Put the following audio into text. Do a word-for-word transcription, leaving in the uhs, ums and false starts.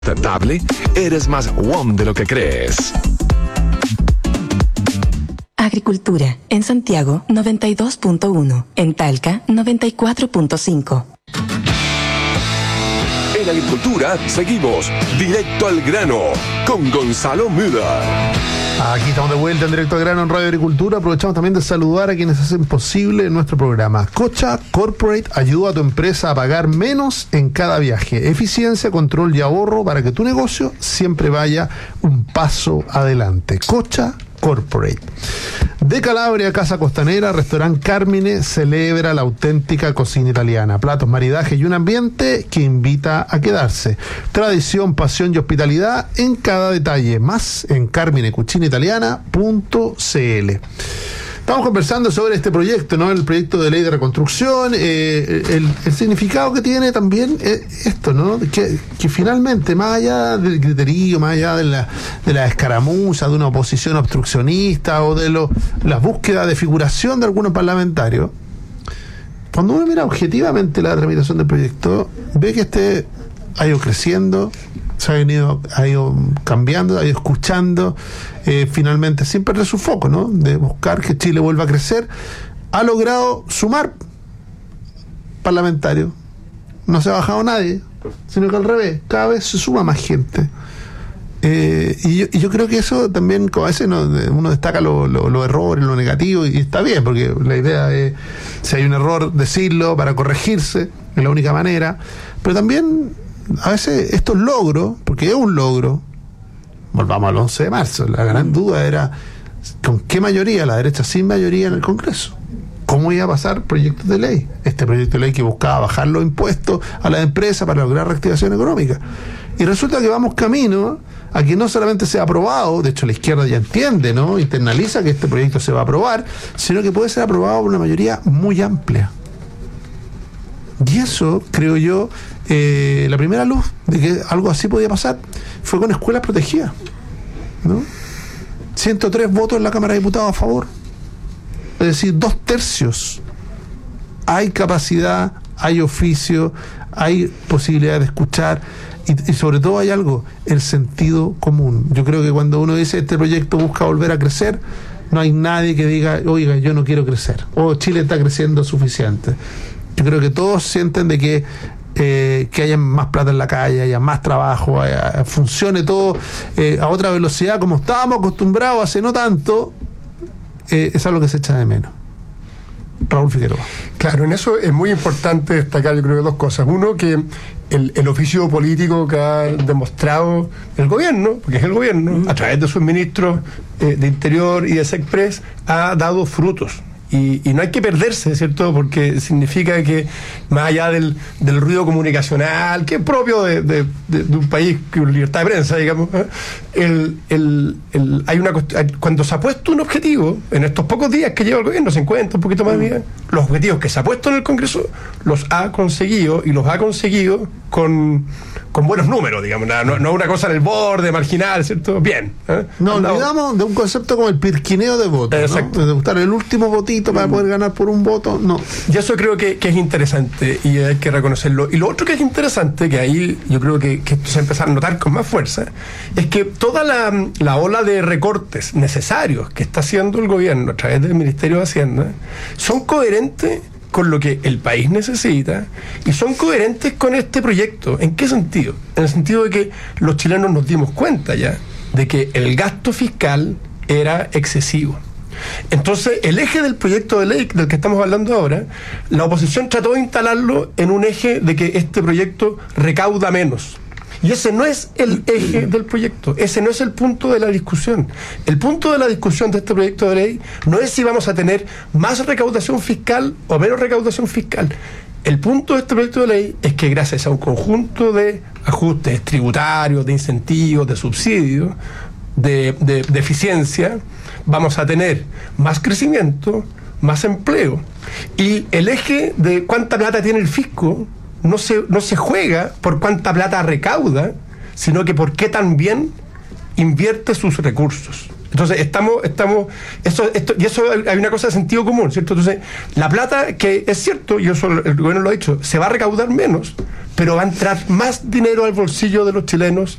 Sustentable, eres más W O M de lo que crees. Agricultura, en Santiago noventa y dos punto uno, en Talca noventa y cuatro punto cinco. En Agricultura seguimos directo al grano con Gonzalo Müller. Aquí estamos de vuelta en Directo al Grano en Radio Agricultura. Aprovechamos también de saludar a quienes hacen posible nuestro programa. Cocha Corporate ayuda a tu empresa a pagar menos en cada viaje. Eficiencia, control y ahorro para que tu negocio siempre vaya un paso adelante. Cocha Corporate. De Calabria, Casa Costanera, Restaurant Carmine celebra la auténtica cocina italiana. Platos, maridajes y un ambiente que invita a quedarse. Tradición, pasión y hospitalidad en cada detalle. Más en carmine cucina italiana punto c l. Estamos conversando sobre este proyecto, ¿no? El proyecto de ley de reconstrucción, eh, el, el significado que tiene también eh, esto, ¿no? Que, que finalmente, más allá del griterío, más allá de la, de la escaramuza, de una oposición obstruccionista o de lo, la búsqueda de figuración de algunos parlamentarios, cuando uno mira objetivamente la tramitación del proyecto, ve que este ha ido creciendo, se ha venido, ha ido cambiando, ha ido escuchando, eh, finalmente sin perder su foco, ¿no? De buscar que Chile vuelva a crecer. Ha logrado sumar parlamentarios. No se ha bajado nadie, sino que al revés, cada vez se suma más gente. Eh, y, yo, y yo creo que eso también, como a veces no, uno destaca los lo, lo errores, lo negativo, y está bien, porque la idea es, si hay un error, decirlo para corregirse, es la única manera. Pero también a veces estos logros, porque es un logro, volvamos al once de marzo, la gran duda era con qué mayoría, la derecha sin mayoría en el Congreso, cómo iba a pasar proyectos de ley, este proyecto de ley que buscaba bajar los impuestos a las empresas para lograr reactivación económica, y resulta que vamos camino a que no solamente sea aprobado, de hecho la izquierda ya entiende, ¿no? Internaliza que este proyecto se va a aprobar, sino que puede ser aprobado por una mayoría muy amplia. Y eso, creo yo, eh, la primera luz de que algo así podía pasar fue con escuelas protegidas, ¿no? ciento tres votos en la Cámara de Diputados a favor. Es decir, dos tercios. Hay capacidad, hay oficio, hay posibilidad de escuchar y, y sobre todo hay algo, el sentido común. Yo creo que cuando uno dice este proyecto busca volver a crecer, no hay nadie que diga, oiga, yo no quiero crecer, o Chile está creciendo suficiente. Yo creo que todos sienten de que eh, que haya más plata en la calle, haya más trabajo, haya, funcione todo eh, a otra velocidad como estábamos acostumbrados hace no tanto, eh, es algo que se echa de menos. Raúl Figueroa. Claro, en eso es muy importante destacar, yo creo que dos cosas. Uno, que el, el oficio político que ha demostrado el gobierno, porque es el gobierno, a través de sus ministros eh, de Interior y de SECPRES, ha dado frutos. Y, y no hay que perderse, ¿cierto? Porque significa que, más allá del, del ruido comunicacional, que es propio de, de, de, de un país con libertad de prensa, digamos, ¿eh? el, el, el, hay una cuando se ha puesto un objetivo, en estos pocos días que lleva el gobierno, cincuenta, un poquito más de días, los objetivos que se ha puesto en el Congreso, los ha conseguido, y los ha conseguido con, con buenos números, digamos, no, no una cosa en el borde, marginal, ¿cierto? Bien. ¿eh? No olvidamos de un concepto como el pirquineo de votos, exacto, ¿no? De buscar el último votito para poder ganar por un voto, no. Y eso creo que, que es interesante y hay que reconocerlo. Y lo otro que es interesante, que ahí yo creo que, que esto se empieza a notar con más fuerza, es que toda la, la ola de recortes necesarios que está haciendo el gobierno a través del Ministerio de Hacienda son coherentes con lo que el país necesita y son coherentes con este proyecto. ¿En qué sentido? En el sentido de que los chilenos nos dimos cuenta ya de que el gasto fiscal era excesivo. Entonces, el eje del proyecto de ley del que estamos hablando ahora, la oposición trató de instalarlo en un eje de que este proyecto recauda menos. Y ese no es el eje del proyecto, ese no es el punto de la discusión. El punto de la discusión de este proyecto de ley no es si vamos a tener más recaudación fiscal o menos recaudación fiscal. El punto de este proyecto de ley es que gracias a un conjunto de ajustes tributarios, de incentivos, de subsidios, de, de, de eficiencia, vamos a tener más crecimiento, más empleo. Y el eje de cuánta plata tiene el fisco no se, no se juega por cuánta plata recauda, sino que por qué tan bien invierte sus recursos. Entonces, estamos, estamos, eso, esto, y eso hay una cosa de sentido común, ¿cierto? Entonces, la plata, que es cierto, y eso el gobierno lo ha dicho, se va a recaudar menos, pero va a entrar más dinero al bolsillo de los chilenos